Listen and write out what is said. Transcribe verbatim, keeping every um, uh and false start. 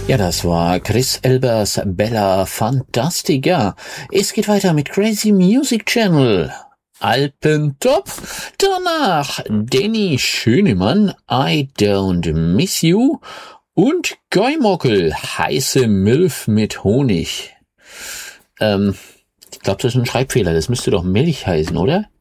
Ja, das war Chris Elbers Bella Fantastica. Es geht weiter mit Crazy Music Channel. Alpentop. Danach Danny Schönemann, I Don't Miss You. Und Geumockel, heiße Milf mit Honig. Ähm, ich glaube, das ist ein Schreibfehler. Das müsste doch Milch heißen, oder?